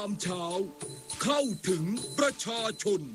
ตามเช้าเข้าถึงประชาชน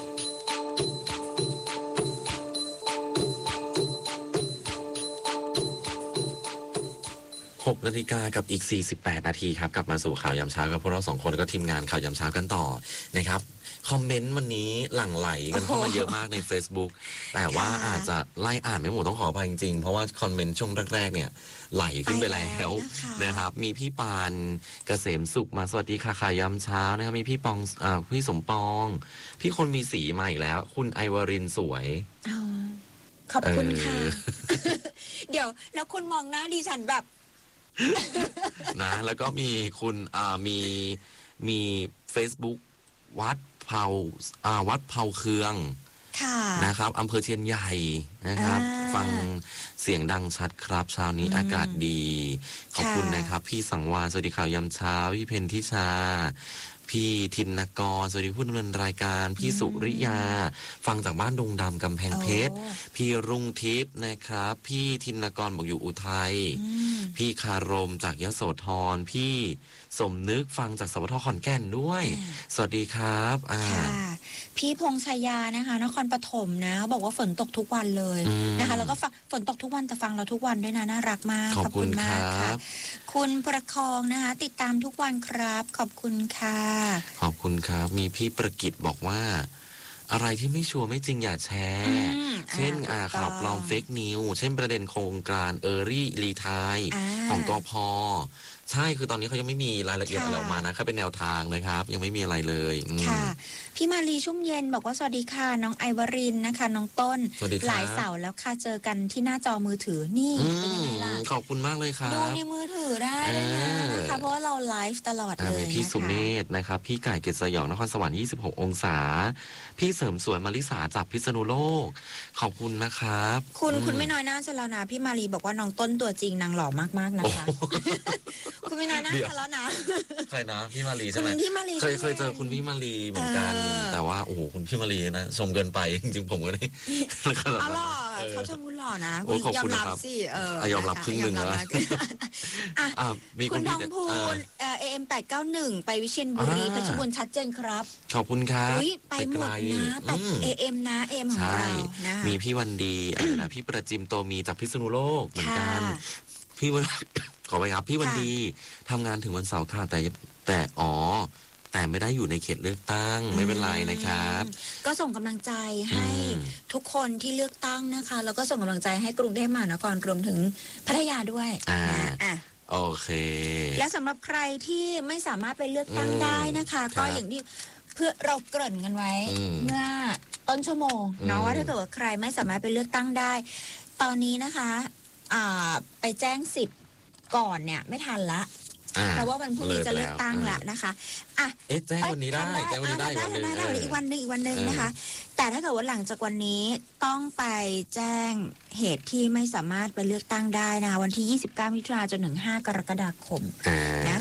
6 นาฬิกากับอีก48 นาทีครับกลับมาสู่ข่าวยามเช้ากับพวกเรา2 คนก็ทีมงานข่าวยามเช้ากันต่อนะครับคอมเมนต์วันนี้หลั่งไหลกันเข้ามาเยอะมากใน Facebook แต่ว่าอาจจะไล่อ่านไม่หมดต้องขออภัยจริงๆเพราะว่าคอมเมนต์ช่วงแรกๆเนี่ยไหลขึ้นไปแล้วนะครับมีพี่ปานเกษมสุขมาสวัสดีค่ะข่าวยามเช้านะครับมีพี่ปองพี่สมปองพี่คนมีสีมาอีกแล้วคุณไอวรินสวยขอบคุณค่ะ เดี๋ยวแล้วคุณมองหน้าดิฉันแบบนะแล้วก็มีคุณมี Facebook วัดเผาเคืองนะครับอำเภอเชียนใหญ่นะครับฟังเสียงดังชัดครับเช้านี้อากาศดีขอบคุณนะครับพี่สังวาลสวัสดีข่าวยามเช้าพี่เพนทิชาพี่ธินกรสวัสดีผู้ดำเนินรายการพี่สุริยาฟังจากบ้านดงดำกำแพงเพชรพี่รุ่งทิพย์นะครับพี่ธินกรบอกอยู่อุทัยพี่คารมจากยโสธรพี่สมนึกฟังจากสวทขอนแก่นด้วยสวัสดีครับพี่พงษ์ชยานะคะนครปฐมนะบอกว่าฝนตกทุกวันเลยนะคะแล้วก็ฝนตกทุกวันแต่ฟังเราทุกวันด้วยนะน่ารักมากขอบคุณมากค่ะคุณประคองนะคะติดตามทุกวันครับขอบคุณค่ะขอบคุณครับมีพี่ประกิตบอกว่าอะไรที่ไม่ชัวร์ไม่จริงอย่าแชร์เช่นข่าวปลอมเฟกนิวเช่นประเด็นโครงการเออรี่รีไทร์ของกพ.ใช่คือตอนนี้เขายังไม่มีรายละเอียดอะไรออกมานะแค่เป็นแนวทางนะครับยังไม่มีอะไรเลยค่ะพี่มาลีชุ่มเย็นบอกว่าสวัสดีค่ะน้องไอวรินนะคะน้องต้นหลายเสาร์แล้วค่ะเจอกันที่หน้าจอมือถือนี่เป็นยังไงล่ะขอบคุณมากเลยครับดูในมือถือได้นะคะเพราะว่าเราไลฟ์ตลอดเลยพี่สุเมธนะครับพี่ไก่เกษสยองนครสวรรค์26 องศาพี่เสริมสวยมาริสาจากพิษณุโลกขอบคุณนะครับคุณไม่น้อยหน้าจะแล้วนะพี่มาลีบอกว่าน้องต้นตัวจริงนางหล่อมากๆนะคะคุณไม่น้อยหน้าจะแล้วนะใครนะพี่มาลีใช่ไหมเคยเจอคุณพี่มาลีเหมือนกันแต่ว่าโอ้โหคุณพี่มาลีนะชมเกินไปจริงๆผมก็ได้อ๋อหล่อเขาชมคุณหล่อนะคุณยอมรับสิยอมรับครึ่งหนึ่งแล้วมีคุณทองพูนAM 891ไปวิเชียรบุรีเพชรบูรณ์ชัดเจนครับขอบคุณครับไปหมดนะแต่ AM นะ AM ของเรานะมีพี่วันดีนะพี่ประจิมโตมีจากพิษณุโลกเหมือนกันพี่วันขอไปครับพี่วันดีทำงานถึงวันเสาร์ค่ะแต่ไม่ได้อยู่ในเขตเลือกตั้งไม่เป็นไรนะครับก็ส่งกำลังใจให้ทุกคนที่เลือกตั้งนะคะแล้วก็ส่งกำลังใจให้กรุงเทพมหานครรวมถึงพัทยาด้วยโอเคและสำหรับใครที่ไม่สามารถไปเลือกตั้งได้นะคะก็อย่างที่เพื่อเราเกริ่นกันไว้เมื่อต้นชั่วโมงเนาะว่าถ้าเกิดว่าใครไม่สามารถไปเลือกตั้งได้ตอนนี้นะคะไปแจ้งสิทธิ์ก่อนเนี่ยไม่ทันละเพราะว่าวันพรุ่งนี้จะเลือกตั้งละนะคะแจ้งวันนี้ได้แจ้งวันนี้ได้อีกวันหนึ่งนะคะแต่ถ้าเกิดว่าหลังจากวันนี้ต้องไปแจ้งเหตุที่ไม่สามารถไปเลือกตั้งได้นะคะวันที่29 มิถุนายนจนถึง5 กรกฎาคมนะ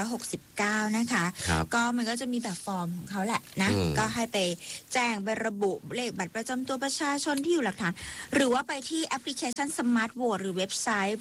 2569นะคะก็มันก็จะมีแบบฟอร์มของเขาแหละนะก็ให้ไปแจ้งไประบุเลขบัตรประจำตัวประชาชนที่อยู่หลักฐานหรือว่าไปที่แอปพลิเคชัน Smart Vote หรือเว็บไซต์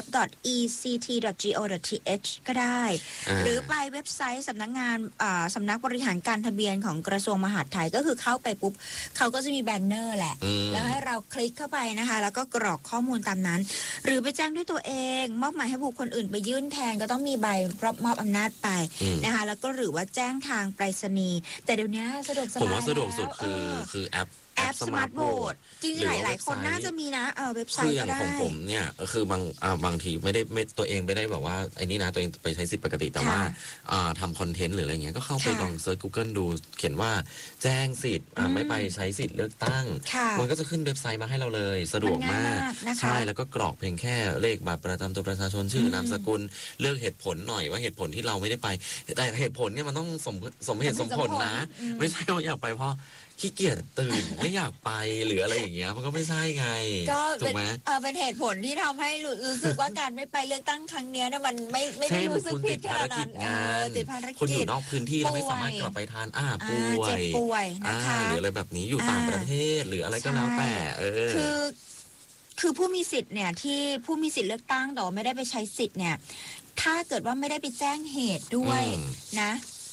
www.ect.go.th ก็ได้หรือไปเว็บไซต์สำนักบริหารการทะเบียนของกระทรวงมหาดไทยก็คือเข้าไปปุ๊บเขาก็จะมีแบนเนอร์แหละแล้วให้เราคลิกเข้าไปนะคะแล้วก็กรอกข้อมูลตามนั้นหรือไปแจ้งด้วยตัวเองมอบหมายให้บุคคลอื่นไปยื่นแทนก็ต้องมีใบรับมอบอำนาจไปนะคะแล้วก็หรือว่าแจ้งทางไปรษณีย์แต่เดี๋ยวนี้สะดวกสบายผมว่าสะดวกสุดคือแอป Smart Vote จริงๆหลายคนน่าจะมีนะเว็บไซต์ก็ได้คืออย่างของผมเนี่ยคือบางทีไม่ตัวเองไม่ได้แบบว่าไอ้นี่นะตัวเองไปใช้สิทธิ์ปกติแต่ว่าทำคอนเทนต์หรืออะไรเงี้ยก็เข้าไปลองเซิร์ช Google ดูเขียนว่าแจ้งสิทธิ์ไม่ไปใช้สิทธิ์เลือกตั้งมันก็จะขึ้นเว็บไซต์มาให้เราเลยสะดวกมากใช่แล้วก็กรอกเพียงแค่เลขบัตรประจำตัวประชาชนชื่อนามสกุลเลือกเหตุผลหน่อยว่าเหตุผลที่เราไม่ได้ไปแต่เหตุผลเนี่ยมันต้องสมเหตุสมผลนะไม่ใช่ว่าอยากไปเพราะขี้เกียจตื่นไม่อยากไปหรืออะไรอย่างเงี้ยมันก็ไม่ใช่ไงถูกไหมเป็นเหตุผลที่ทำให้รู้สึกว่าการไม่ไปเลือกตั้งครั้งนี้เนี่ยมันไม่ได้รู้สึกผิดขนาดนั้นติดภารกิจคนอยู่นอกพื้นที่เราไม่สามารถกลับไปทานป่วยนะคะหรืออะไรแบบนี้อยู่ต่างประเทศหรืออะไรก็แล้วแต่คือผู้มีสิทธิ์เนี่ยที่ผู้มีสิทธิ์เลือกตั้งแต่ไม่ได้ไปใช้สิทธิ์เนี่ยถ้าเกิดว่าไม่ได้ไปแจ้งเหตุด้วยนะ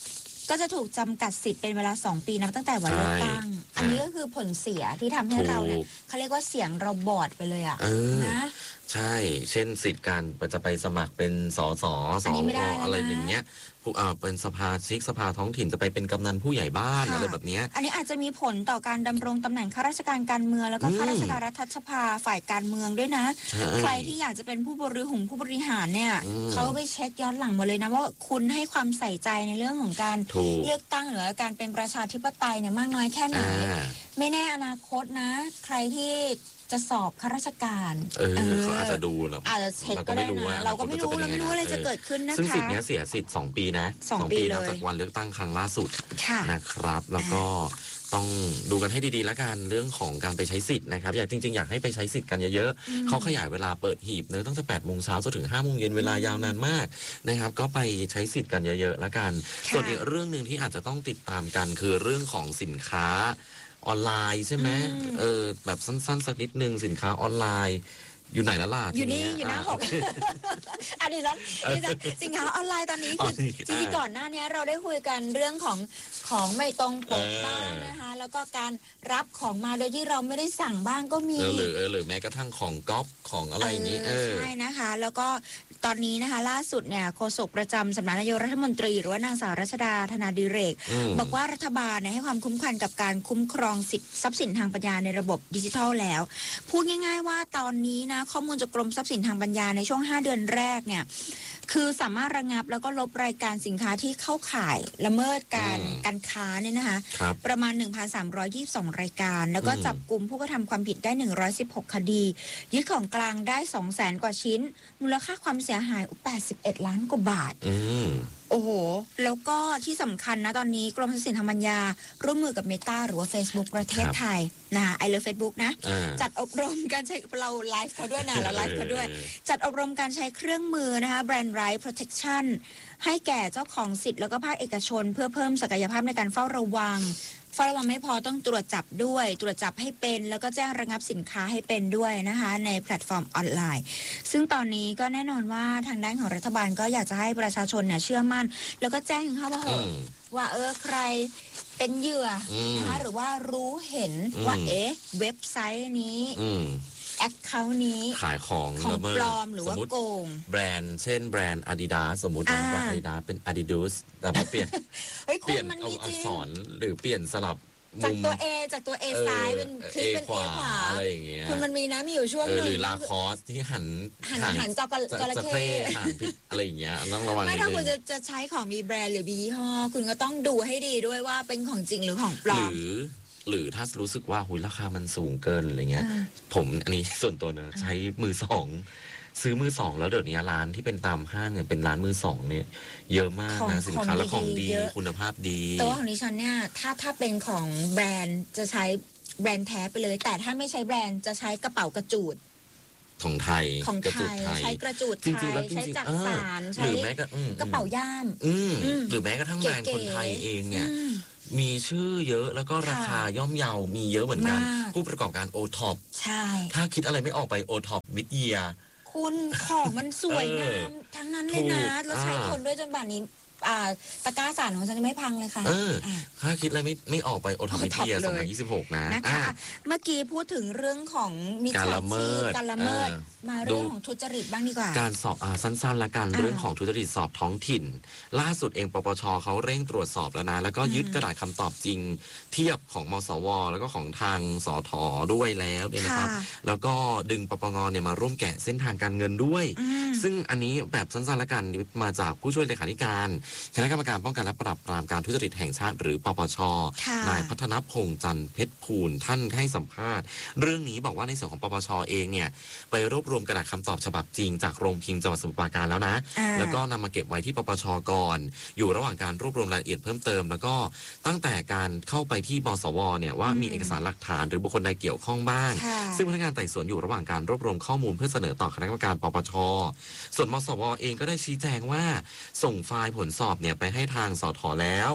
ก็จะถูกจำกัดสิทธิ์เป็นเวลา2 ปีนับตั้งแต่วันเลือกตั้งอันนี้ก็คือผลเสียที่ทำให้เราเนี่ยเขาเรียกว่าเสียงเราบอดไปเลยอะนะใช่เช่นสิทธิ์การจะไปสมัครเป็นสสสวอะไรอย่างเงี้ยเป็นสภาชิกสภาท้องถิ่นจะไปเป็นกำนันผู้ใหญ่บ้านอะไรแบบนี้อันนี้อาจจะมีผลต่อการดำรงตำแหน่งข้าราชการการเมืองแล้วก็ข้าราชการรัฐสภาฝ่ายการเมืองด้วยนะใครที่อยากจะเป็นผู้บริหารเนี่ยเขาไปเช็คย้อนหลังหมดเลยนะว่าคุณให้ความใส่ใจในเรื่องของการเลือกตั้งหรือการเป็นประชาธิปไตยเนี่ยมากน้อยแค่ไหนไม่แน่อนาคตนะใครที่จะสอบข้าราชการเขาอาจจะดูแล้วอาจจะเช็คก็ได้นะเราก็ไม่รู้อะไรจะเกิดขึ้นนะคะซึ่งสิทธิ์นี้เสียสิทธิ์2 ปีนะ2 ปีนับจากวันเลือกตั้งครั้งล่าสุดนะครับแล้วก็ต้องดูกันให้ดีๆแล้วกันเรื่องของการไปใช้สิทธิ์นะครับจริงๆอยากให้ไปใช้สิทธิ์กันเยอะๆเขาขยายเวลาเปิดหีบเนื้อตั้งแต่8 โมงเช้าจนถึง5 โมงเย็นเวลายาวนานมากนะครับก็ไปใช้สิทธิ์กันเยอะๆแล้วกันส่วนอีกเรื่องนึงที่อาจจะต้องติดตามกันคือเรื่องของสินค้าออนไลน์ใช่ไหมแบบสั้นๆสักนิดนึงสินค้าออนไลน์อยู่ไหนแล้วล่ะอยู่นี่อยู่หน้า6อันนี้แล้วสินค้าออนไลน์ตอนนี้คือจริงๆก่อนหน้านี้เราได้คุยกันเรื่องของไม่ตรงปกบ้างนะคะแล้วก็การรับของมาโดยที่เราไม่ได้สั่งบ้างก็มีหรือแม้กระทั่งของก๊อปของอะไรอย่างนี้ใช่นะคะแล้วก็ตอนนี้นะคะล่าสุดเนี่ยโฆษกประจำสำนักนายกรัฐมนตรีหรือว่านางสาวรัชดาธนาดิเรกบอกว่ารัฐบาลเนี่ยให้ความคุ้มครองกับการคุ้มครองสิทธิทรัพย์สินทางปัญญาในระบบดิจิทัลแล้วพูดง่ายๆว่าตอนนี้นะข้อมูลจากกรมทรัพย์สินทางปัญญาในช่วง5 เดือนแรกเนี่ยคือสามารถระงับแล้วก็ลบรายการสินค้าที่เข้าข่ายละเมิดการค้าเนี่ยนะคะประมาณ 1,322 รายการแล้วก็จับกลุ่มผู้กระทำความผิดได้116 คดียึดของกลางได้ 200,000 กว่าชิ้นมูลค่าความเสียหาย81 ล้านกว่าบาทโอ้โหแล้วก็ที่สำคัญนะตอนนี้กรมทรัพย์สินทางปัญญาร่วมมือกับ Meta หรือว่า Facebook ประเทศไทยนะคะI Love Facebook นะจัดอบรมการใช้เราไลฟ์เขาด้วยนะเราไลฟ์เขาด้วยจัดอบรมการใช้เครื่องมือนะคะแบรนด์ Right Protection ให้แก่เจ้าของสิทธิ์แล้วก็ภาคเอกชนเพื่อเพิ่มศักยภาพในการเฝ้าระวังไม่พอต้องตรวจจับด้วยตรวจจับให้เป็นแล้วก็แจ้งระงับสินค้าให้เป็นด้วยนะคะในแพลตฟอร์มออนไลน์ซึ่งตอนนี้ก็แน่นอนว่าทางด้านของรัฐบาลก็อยากจะให้ประชาชนเนี่ยเชื่อมั่นแล้วก็แจ้งเข้ามาว่าใครเป็นเหยื่อนะคะหรือว่ารู้เห็นว่าเว็บไซต์นี้แอคเคาท์นี้ขายของปลอมหรือว่าโกงแบรนด์เช่นแบรนด์ Adidas สมมุติว่า Adidas เป็น Adidas แต่พอเปลี่ยนเอาอักษรหรือเปลี่ยนสลับจากตัว A ซ้ายเป็นคลิกเป็น A ขวาอะไรอย่างเงี้ยคุณมันมีนะมีอยู่ช่วงนึงหรือลาคอสที่หันจระเข้หันผิดอะไรอย่างเงี้ยต้องระวังไม่ถ้าคุณจะใช้ของมีแบรนด์หรือมียี่ห้อคุณก็ต้องดูให้ดีด้วยว่าเป็นของจริงหรือของปลอมหรือถ้ารู้สึกว่าราคามันสูงเกินอะไรเงี้ยผมอันนี้ส่วนตัวนะใช้มือสองซื้อมือสองแล้วเดี๋ยวนี้ร้านที่เป็นตามห้างเนี่ยเป็นร้านมือสองเนี่ยเยอะมากนะสินค้าและของดีคุณภาพดีแต่ว่าของดิฉันเนี่ยถ้าเป็นของแบรนด์จะใช้แบรนด์แท้ไปเลยแต่ถ้าไม่ใช้แบรนด์จะใช้กระเป๋ากระจูดของไทยใช้กระจูดไทยใช้จักสานใช้กระเป๋าย่ามหรือแม้กระทั่งแบรนด์คนไทยเองเนี่ยมีชื่อเยอะแล้วก็ราคาย่อมเยามีเยอะเหมือนกันผู้ประกอบการโอท็อปถ้าคิดอะไรไม่ออกไปโอท็อปมิดเยียคุณของมันสวยงามทั้งนั้นเลยนะแล้วใช้คนด้วยจนป่านนี้ตะกร้าสารของฉันไม่พังเลยค่ะถ้าคิดอะไรไม่ออกไปโอท็อปมิดเยีย2026 นะคะเมื่อกี้พูดถึงเรื่องของการละเมิดมาเรื่องของทุจริตบ้างดีกว่าการสอบสั้นๆละกันเรื่องของทุจริตสอบท้องถิ่นล่าสุดเองปปชเขาเร่งตรวจสอบแล้วนะแล้วก็ยึดกระดาษคำตอบจริงเทียบของมสวแล้วก็ของทางสทด้วยแล้วเนี่ยนะครับแล้วก็ดึงปปงเนี่ยมาร่วมแกะเส้นทางการเงินด้วยซึ่งอันนี้แบบสั้นๆละกันมาจากผู้ช่วยเลขาธิการคณะกรรมการป้องกันและปราบปรามการทุจริตแห่งชาติหรือปปชนายพัฒนพงษ์จันทร์เพชรภูลท่านให้สัมภาษณ์เรื่องนี้บอกว่าในส่วนของปปชเองเนี่ยไปรวบรวมกระดาษคำตอบฉบับจริงจากโรงพิมพ์จังหวัดสมุทรปราการแล้วนะแล้วก็นำมาเก็บไว้ที่ปปชก่อนอยู่ระหว่างการรวบรวมรายละเอียดเพิ่มเติมแล้วก็ตั้งแต่การเข้าไปที่มสวเนี่ยว่ามีเอกสารหลักฐานหรือบุคคลใดเกี่ยวข้องบ้างซึ่งพนักงานไต่สวนอยู่ระหว่างการรวบรวมข้อมูลเพื่อเสนอต่อคณะกรรมการปปชส่วนมสวเองก็ได้ชี้แจงว่าส่งไฟล์ผลสอบเนี่ยไปให้ทางสทแล้ว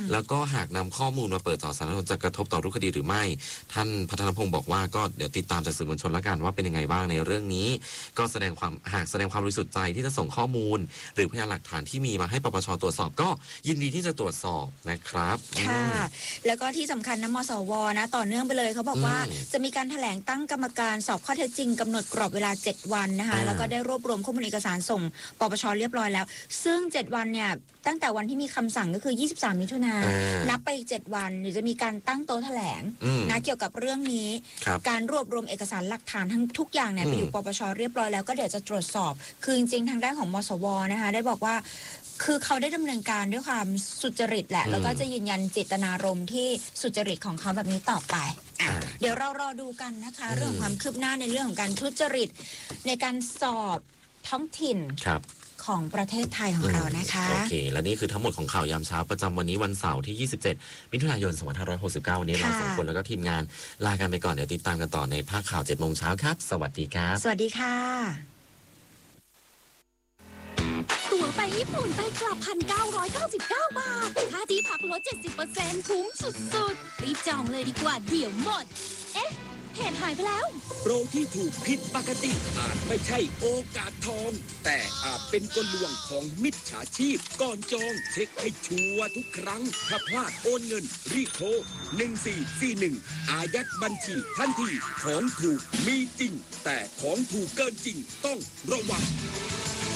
แล้วก็หากนำข้อมูลมาเปิดต่อสาธารณชนจะกระทบต่อรูปคดีหรือไม่ท่านพัฒนพงศ์บอกว่าก็เดี๋ยวติดตามจากสื่อมวลชนแล้วกันว่าเป็นยังไงบ้างในเรื่องนี้ก็แสดงความบริสุทธิ์ใจที่จะส่งข้อมูลหรือพยานหลักฐานที่มีมาให้ปปชตรวจสอบก็ยินดีที่จะตรวจสอบนะครับค่ะแล้วก็ที่สำคัญนะมสวนะต่อเนื่องไปเลยเขาบอกว่าจะมีการแถลงตั้งกรรมการสอบข้อเท็จจริงกำหนดกรอบเวลา7วันนะคะแล้วก็ได้รวบรวมข้อมูลเอกสารส่งปปชเรียบร้อยแล้วซึ่ง7วันเนี่ยตั้งแต่วันที่มีคำสั่งก็คือ23มิถุนายนนับไปอีก7วันหรือจะมีการตั้งโต๊ะแถลงนะเกี่ยวกับเรื่องนี้การรวบรวมเอกสารหลักฐานทั้งทุกอย่างเนี่ยไปอยู่ปปชเรียบร้อยแล้วก็เดี๋ยวจะตรวจสอบคือจริงๆทางด้านของมสวนะคะได้บอกว่าคือเขาได้ดำเนินการด้วยความสุจริตแหละแล้วก็จะยืนยันเจตนารมณ์ที่สุจริตของเขาแบบนี้ต่อไปเดี๋ยวเรารอดูกันนะคะเรื่องความคืบหน้าในเรื่องของการทุจริตในการสอบท้องถิ่นของประเทศไทยของเรานะคะโอเคและนี่คือทั้งหมดของข่าวยามเช้าประจำวันนี้วันเสาร์ที่27มิถุนายน2569วันนี้เราสองคนแล้วก็ทีมงานลากันไปก่อนเดี๋ยวติดตามกันต่อในภาคข่าว 7 โมงเช้าครับสวัสดีครับสวัสดีค่ะตั๋วไปญี่ปุ่นไปกลับ 1,999 บาทค่าที่พักลด 70% คุ้มสุดๆรีบจองเลยดีกว่าเดี๋ยวหมดเอ๊ะเพจหายไปแล้วโปรที่ถูกผิดปกติอาจไม่ใช่โอกาสทองแต่อาจเป็นกลลวงของมิจฉาชีพก่อนจองเช็คให้ชัวร์ทุกครั้งถ้าพลาดโอนเงินรีบโทร1441อายัดบัญชีทันทีของถูกมีจริงแต่ของถูกเกินจริงต้องระวัง